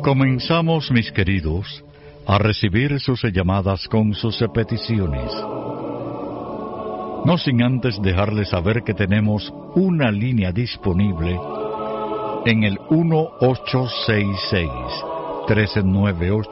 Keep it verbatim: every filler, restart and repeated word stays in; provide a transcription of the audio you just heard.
Comenzamos, mis queridos, a recibir sus llamadas con sus peticiones. No sin antes dejarles saber que tenemos una línea disponible en el uno ocho seis seis, uno tres nueve ocho,